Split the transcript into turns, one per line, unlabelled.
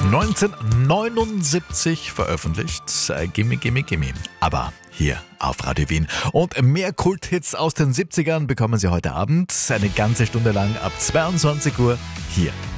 1979 veröffentlicht. Gimme, gimme, gimme. Aber hier auf Radio Wien. Und mehr Kulthits aus den 70ern bekommen Sie heute Abend. Eine ganze Stunde lang ab 22 Uhr hier